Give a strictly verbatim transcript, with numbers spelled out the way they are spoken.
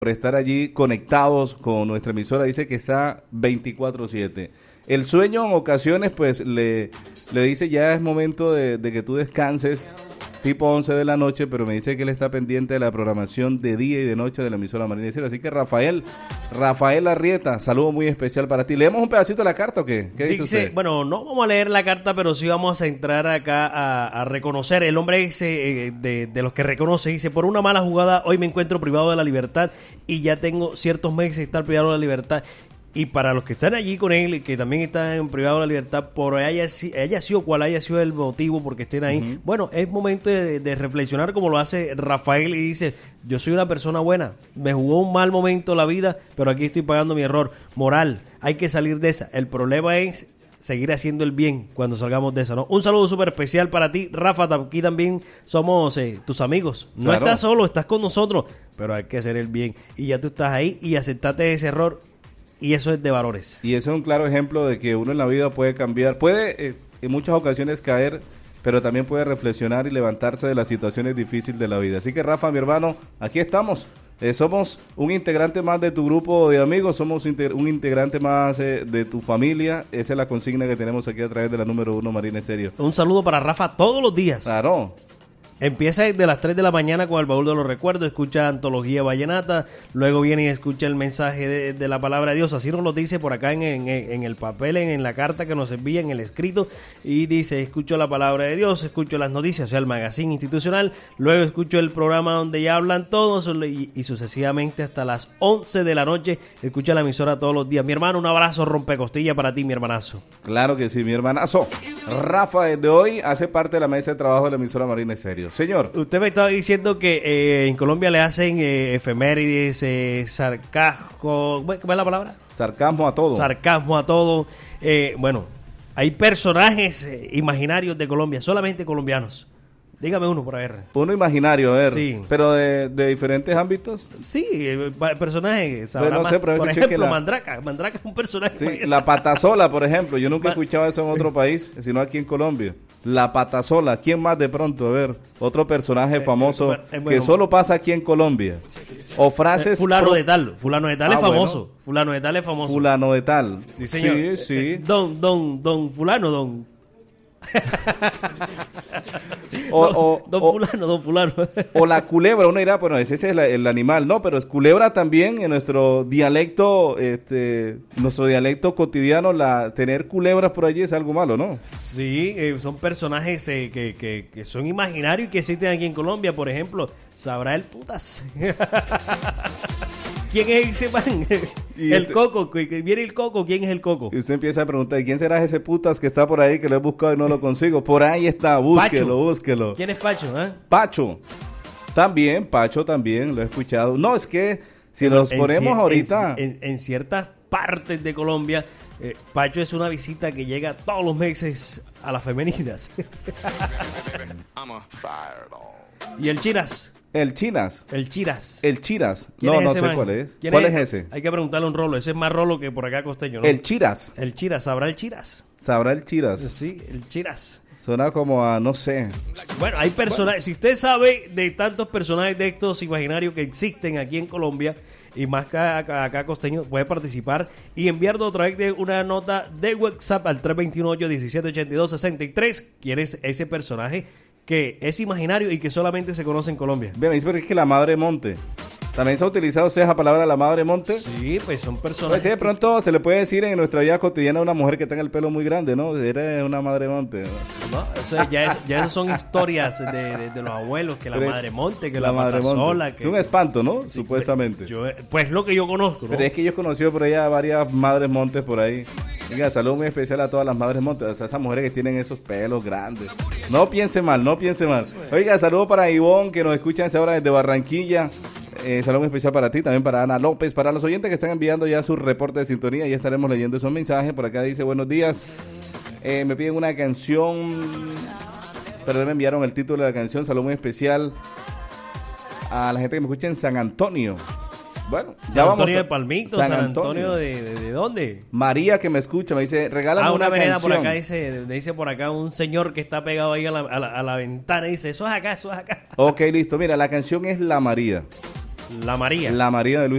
por estar allí conectados con nuestra emisora. Dice que está veinticuatro siete. El sueño en ocasiones pues le, le dice ya es momento de, de que tú descanses, tipo once de la noche, pero me dice que él está pendiente de la programación de día y de noche de la emisora Marina Estéreo. Así que Rafael, Rafael Arrieta, saludo muy especial para ti. ¿Leemos un pedacito de la carta o qué? ¿Qué dice, dice usted? Bueno, no vamos a leer la carta, pero sí vamos a entrar acá a, a reconocer. El hombre dice, eh, de, de los que reconoce, dice, por una mala jugada hoy me encuentro privado de la libertad y ya tengo ciertos meses de estar privado de la libertad. Y para los que están allí con él y que también están en privado de la libertad, por haya, haya sido cual haya sido el motivo porque estén ahí, uh-huh. Bueno, es momento de, de reflexionar como lo hace Rafael y dice, yo soy una persona buena, me jugó un mal momento la vida, pero aquí estoy pagando mi error moral, hay que salir de esa. El problema es seguir haciendo el bien cuando salgamos de eso, ¿no? Un saludo súper especial para ti, Rafa. Aquí también somos eh, tus amigos. No claro. Estás solo, estás con nosotros, pero hay que hacer el bien. Y ya tú estás ahí y aceptaste ese error. Y eso es de valores. Y eso es un claro ejemplo de que uno en la vida puede cambiar, puede eh, en muchas ocasiones caer, pero también puede reflexionar y levantarse de las situaciones difíciles de la vida. Así que Rafa, mi hermano, aquí estamos. Eh, somos un integrante más de tu grupo de amigos, somos inter- un integrante más eh, de tu familia. Esa es la consigna que tenemos aquí a través de la número uno Marina Estéreo. Un saludo para Rafa todos los días. Claro. Empieza desde las tres de la mañana con el baúl de los recuerdos, escucha Antología Vallenata, luego viene y escucha el mensaje de, de la palabra de Dios, así nos lo dice por acá en, en, en el papel, en, en la carta que nos envía, en el escrito, y dice, escucho la palabra de Dios, escucho las noticias, o sea, el magazine institucional, luego escucho el programa donde ya hablan todos, y, y sucesivamente hasta las once de la noche, escucha la emisora todos los días. Mi hermano, un abrazo rompecostilla para ti, mi hermanazo. Claro que sí, mi hermanazo. Rafa, desde hoy hace parte de la mesa de trabajo de la emisora Marina Estéreo. Señor. Usted me estaba diciendo que eh, en Colombia le hacen eh, efemérides, eh, sarcasmo, ¿cómo es la palabra? Sarcasmo a todo. Sarcasmo a todo. Eh, bueno, hay personajes eh, imaginarios de Colombia, solamente colombianos. Dígame uno por ahí. Uno imaginario, a ver. Sí. Pero de, de diferentes ámbitos. Sí, eh, personajes. Pero no sé, pero por ejemplo, la... Mandraca. Mandraca es un personaje. Sí, la patasola, por ejemplo. Yo nunca he escuchado eso en otro país, sino aquí en Colombia. La patasola. ¿Quién más de pronto? A ver, otro personaje eh, famoso eh, eh, bueno, que solo pasa aquí en Colombia. O frases... Eh, fulano pro... de tal. Fulano de tal ah, es famoso. Bueno. Fulano de tal es famoso. Fulano de tal. Sí, señor. Sí, sí. Eh, don, don, don fulano, don... o, o, don o, fulano, don fulano. O la culebra, uno dirá, bueno, ese es el, el animal, no, pero es culebra también en nuestro dialecto, este, nuestro dialecto cotidiano, la tener culebras por allí es algo malo, ¿no? Sí, eh, son personajes eh, que, que, que son imaginarios y que existen aquí en Colombia, por ejemplo, sabrá el putas. ¿Quién es ese man? Y el este, Coco, viene el Coco, ¿quién es el Coco? Y usted empieza a preguntar, ¿quién será ese putas que está por ahí que lo he buscado y no lo consigo? Por ahí está, búsquelo, Pacho. búsquelo. ¿Quién es Pacho? Eh? Pacho, también, Pacho también, lo he escuchado. No, es que si Pero nos ponemos en, ahorita... En, en, en ciertas partes de Colombia, eh, Pacho es una visita que llega todos los meses a las femeninas. ¿Y el Chiras? El Chinas. El Chiras. El Chiras. No, no sé man? cuál es. ¿Cuál es, es ese? Hay que preguntarle a un rolo. Ese es más rolo que por acá costeño, ¿no? El Chiras. El Chiras. ¿Sabrá el Chiras? ¿Sabrá el Chiras? Sí, el Chiras. Suena como a, no sé. Bueno, hay personajes. Bueno. Si usted sabe de tantos personajes de estos imaginarios que existen aquí en Colombia y más que acá, acá costeño, puede participar y enviarlo a través de una nota de WhatsApp al tres dos uno, ocho uno siete, ocho dos seis tres. ¿Quién es ese personaje que es imaginario y que solamente se conoce en Colombia? Bien, me dice porque es que la Madre Monte. ¿También se ha utilizado usted esa palabra, la Madre Monte? Sí, pues son personas... Pues sí, de pronto se le puede decir en nuestra vida cotidiana a una mujer que tenga el pelo muy grande, ¿no? Eres una Madre Monte, ¿no? No, eso es, ya, es, ya son historias de, de, de los abuelos, que la Pero Madre Monte, que la, la Madre Patasola... Que... Es un espanto, ¿no? Sí, supuestamente. Yo, pues lo que yo conozco, ¿no? Pero es que yo he conocido por allá varias Madres Montes por ahí. Venga, saludo muy especial a todas las Madres Montes, o sea, esas mujeres que tienen esos pelos grandes. No piense mal, no piense mal. Oiga, saludo para Ivonne, que nos escucha en esa hora desde Barranquilla. Eh, saludo muy especial para ti, también para Ana López, para los oyentes que están enviando ya su reporte de sintonía, ya estaremos leyendo esos mensajes. Por acá dice, buenos días, eh, me piden una canción, pero me enviaron el título de la canción. Saludo muy especial a la gente que me escucha en San Antonio. Bueno, San ya Antonio vamos a... de Palmito, San, San Antonio, Antonio de, de, de ¿dónde? María, que me escucha, me dice, regálame ah, una, una vereda canción. Por acá dice, dice por acá un señor que está pegado ahí a la, a la, a la ventana y dice, eso es acá, eso es acá. Ok, listo, mira, la canción es La María. La María. La María de Luis